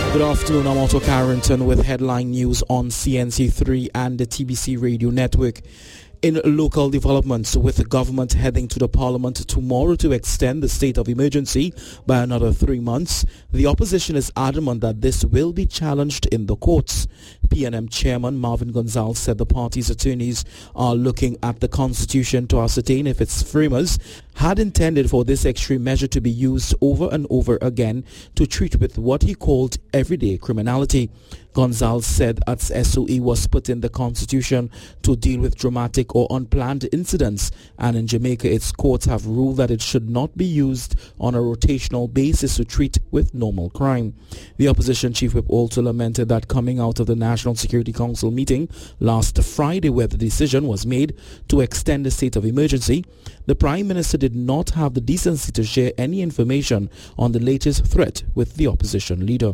Good afternoon, I'm Otto Carrington with headline news on CNC3 and the TBC Radio Network. In local developments, with the government heading to the Parliament tomorrow to extend the state of emergency by another 3 months, the opposition is adamant that this will be challenged in the courts. PNM Chairman Marvin Gonzalez said the party's attorneys are looking at the Constitution to ascertain if its framers had intended for this extreme measure to be used over and over again to treat with what he called everyday criminality. Gonzalez said that SOE was put in the Constitution to deal with dramatic or unplanned incidents, and in Jamaica its courts have ruled that it should not be used on a rotational basis to treat with normal crime. The opposition chief whip also lamented that coming out of the National Security Council meeting last Friday, where the decision was made to extend the state of emergency, the Prime Minister did not have the decency to share any information on the latest threat with the opposition leader.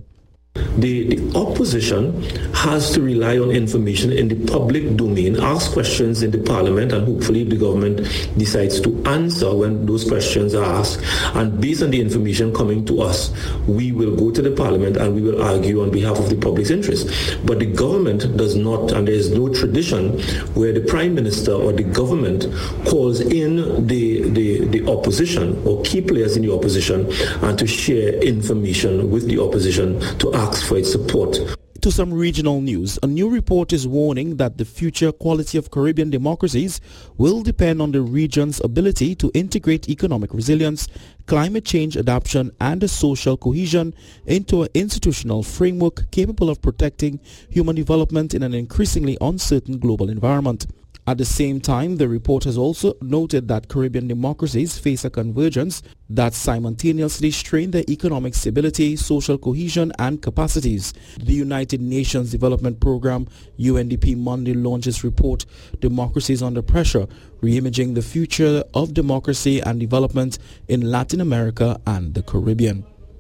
The opposition has to rely on information in the public domain, ask questions in the Parliament, and hopefully the government decides to answer when those questions are asked. And based on the information coming to us, we will go to the Parliament and we will argue on behalf of the public's interest. But the government does not, and there is no tradition where the Prime Minister or the government calls in the opposition or key players in the opposition and to share information with the opposition to ask for its support. To some regional news, a new report is warning that the future quality of Caribbean democracies will depend on the region's ability to integrate economic resilience, climate change adaptation, and a social cohesion into an institutional framework capable of protecting human development in an increasingly uncertain global environment. At the same time, the report has also noted that Caribbean democracies face a convergence that simultaneously strain their economic stability, social cohesion, and capacities. The United Nations Development Programme, UNDP, Monday launched its report, Democracies Under Pressure, Reimaging the Future of Democracy and Development in Latin America and the Caribbean.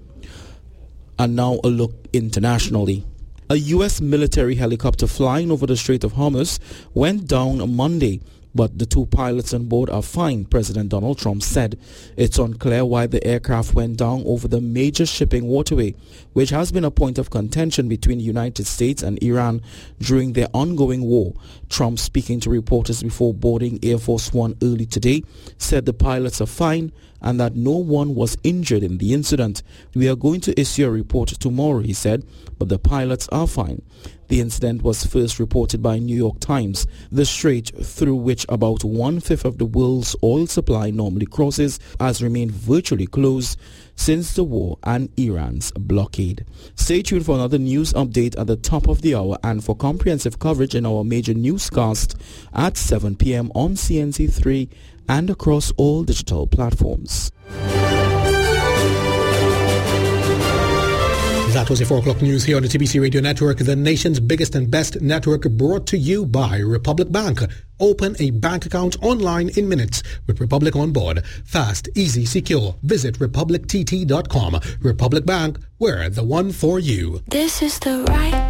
And now a look internationally. A U.S. military helicopter flying over the Strait of Hormuz went down on Monday, but the 2 pilots on board are fine, President Donald Trump said. It's unclear why the aircraft went down over the major shipping waterway, which has been a point of contention between the United States and Iran during their ongoing war. Trump, speaking to reporters before boarding Air Force One early today, said the pilots are fine and that no one was injured in the incident. We are going to issue a report tomorrow, he said, but the pilots are fine. The incident was first reported by New York Times. The strait, through which about 1/5 of the world's oil supply normally crosses, has remained virtually closed since the war and Iran's blockade. Stay tuned for another news update at the top of the hour and for comprehensive coverage in our major newscast at 7 p.m. on CNC3 and across all digital platforms. That was your 4 o'clock news here on the TBC Radio Network, the nation's biggest and best network, brought to you by Republic Bank. Open a bank account online in minutes with Republic on board. Fast, easy, secure. Visit republictt.com. Republic Bank, we're the one for you. This is the right